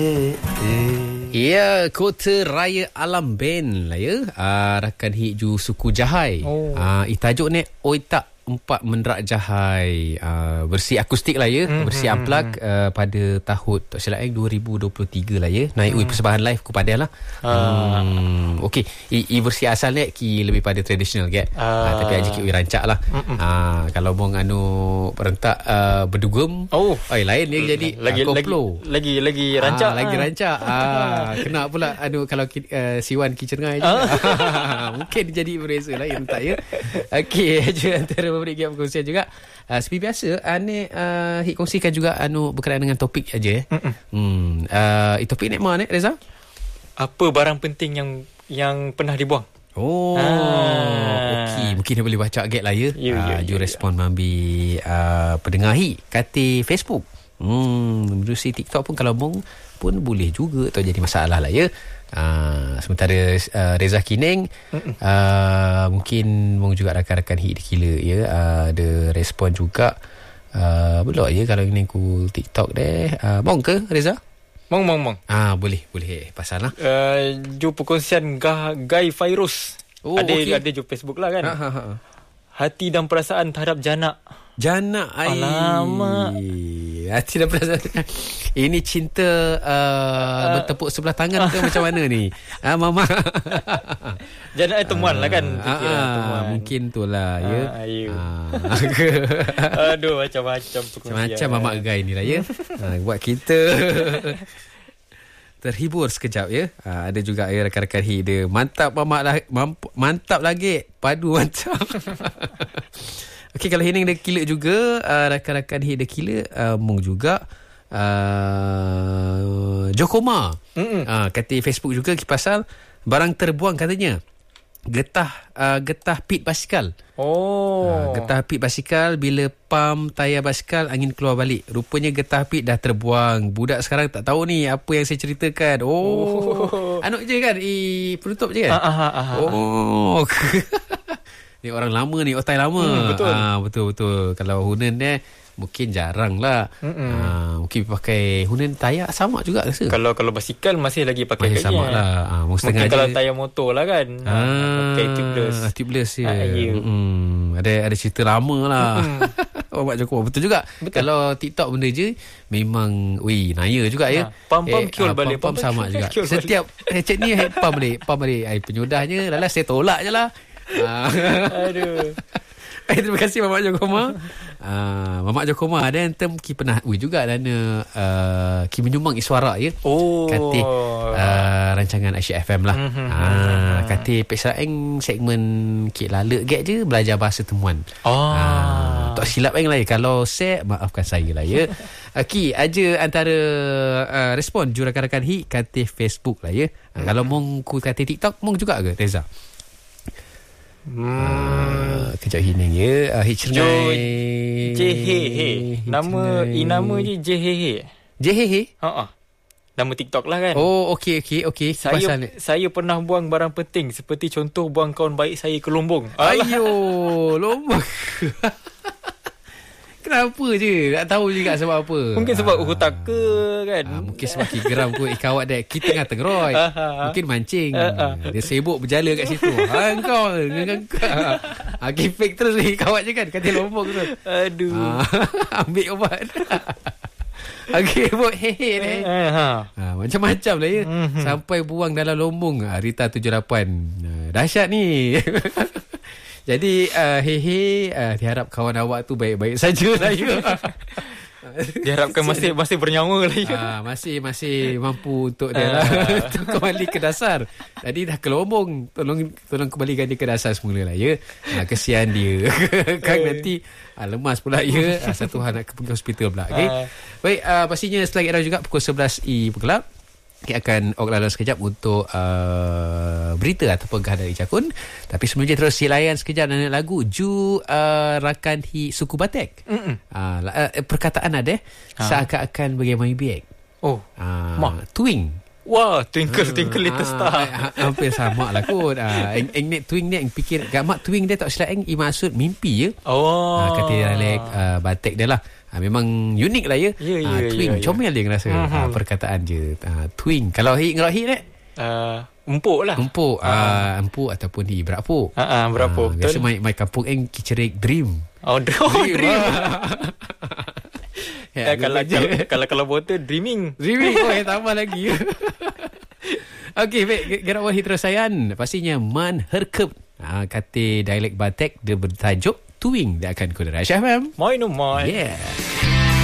Ya, Kota Raya Alam Band lah ya. Rakan hiju suku Jahai. Tajuk ni Oi Tak Empat Menderak Jahai. Versi akustik lah ya. Versi unplug pada tahun tak silap 2023 lah ya. Naik persembahan live kepada lah. Okey, versi asal ni ki lebih pada tradisional ke. Tapi aja ki rancak lah. Kalau bong perentak berdugum. Lain dia jadi koplo. Lagi rancak. Lagi rancak. Kena pula kalau Siwan ki cengai je. Mungkin jadi berbeza lain tak ya. Okey, aja antara memberi gap perkongsian juga. Seperti biasa ni hit kongsikan juga berkenaan dengan topik aja. Topik ni mana Reza? Apa barang penting yang pernah dibuang? Okey, mungkin dia boleh baca gap lah ya. Ju respon mambi pendengar kata Facebook. Menerusi TikTok pun kalau bong pun boleh juga tak jadi masalah lah ya. Sementara Reza Kining mungkin mong juga rakan-rakan hit kila ya. Ada respon juga belok ya kalau ini ku TikTok deh. Mong ke Reza? Mong. Boleh pasal lah. Ju perkongsian Guy Fairuz. Ada ju Facebook lah kan. Hati dan perasaan terhadap janak. Alamak. Hati dan perasaan. Ini cinta bertepuk sebelah tangan ke macam mana ni? Mama. Janak temuan lah kan. Mungkin tu lah ya. Aduh, macam-macam perkongsian. Macam Mamak Guy ni lah ya. Buat kita terhibur sekejap ya. Ada juga ya rakan-rakan dia mantap Mamak lah, mantap lagi. Padu mantap. Okey, kalau Hening dia kila juga, rakan-rakan dia kila mung juga Jokoma. Kata Facebook juga pasal barang terbuang katanya. Getah pit basikal. Getah pit basikal bila pam tayar basikal angin keluar balik. Rupanya getah pit dah terbuang. Budak sekarang tak tahu ni apa yang saya ceritakan. Anuk je kan? Penutup je kan? Ni orang lama ni, otai lama. Betul. Kalau Hunan ni mungkin jarang lah. Mungkin pakai Hunan tayar sama juga rasa. Kalau basikal masih lagi pakai masih sama lah. Mungkin kalau tayar motor lah kan. Pakai tubeless ya. Ada cerita lama lah. Mak Joko betul juga. Kalau TikTok benda je memang naya juga ya. Pam kiul balik. Pam sama juga. Setiap cek ni head pam balik. Penyudahnya lalas saya tolak je lah. Aduh. Terima kasih Mamak Jokoma. Mamak Jokoma ada yang ki pernah juga dana ki menyumbang suara ya. Kata rancangan Asia FM lah. Kata Pesaing segmen ki lalek get je belajar bahasa temuan. Tak silap yang lain. Kalau saya maafkan saya lah ya. Okey, aja antara respon rakan-rakan kata Facebook lah ya. Kalau mong ku kata TikTok mong juga ke Reza? Kejap Hining ya. Jehehe. Nama je Jehehe. Nama TikTok lah kan. Okey. Saya pernah buang barang penting seperti contoh buang kawan baik saya ke Lombong. Lombong. Kenapa je? Tak tahu juga sebab apa. Mungkin sebab hutak ke kan. Mungkin sebab geram kot kawat dia. Kita tengah tengeroy. Mungkin mancing. Dia sibuk berjala kat situ. Engkau. Fake terus ni kawat je kan. Kata Lombong tu. Aduh. Ambil ubat. Buat hehe ni. Macam-macam lah ya. Sampai buang dalam Lombong. Rita 78. Dahsyat ni. Jadi diharap kawan awak tu baik-baik saja lah ya. Diharapkan masih bernyawa lah ya. Masih mampu untuk dia lah untuk kembali ke dasar. Tadi dah ke Lombong, tolong kembalikan dia ke dasar semula lah ya. Kesian dia. Kan nanti lemas pula ya. Satu hari nak pergi hospital pula. Baik, pastinya setelah era juga pukul 11 bergelap. Kita akan lalu sekejap untuk berita ataupun kehadiran Icakun. Tapi sebelumnya terus silayan sekejap dengan lagu Ju rakan suku Batek. Perkataan ada seakan-akan bagaimana biak. Twing. Wah, twinkle little star. Hampir sama lah kot. Eng twing ni yang fikir gamak twing dia tak silap eng maksud mimpi je. Kata dialek Batek dia lah. Memang unik lah ya. Twing, comel dia rasa. Perkataan je. Twing. Kalau ngerohi empuk lah. Empuk ataupun di berakpuk. Berakpuk. Biasa mai kampung cerik dream. Dream. Kalau botol dreaming. Tambah lagi. Okey, baik. Gerak wahid terusayan. Pastinya man herkep. Kata dialek Batak dia bertajuk Twing. Dia akan Kudara Syah, ma'am. Moi no moi. Yeah.